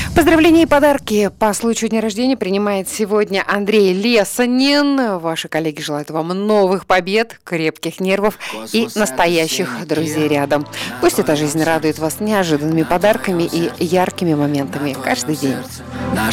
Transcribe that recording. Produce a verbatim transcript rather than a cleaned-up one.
Поздравления и подарки по случаю дня рождения принимает сегодня Андрей Лесанин. Ваши коллеги желают вам новых побед, крепких нервов и настоящих друзей рядом. Пусть эта жизнь радует вас неожиданными подарками и яркими моментами каждый день.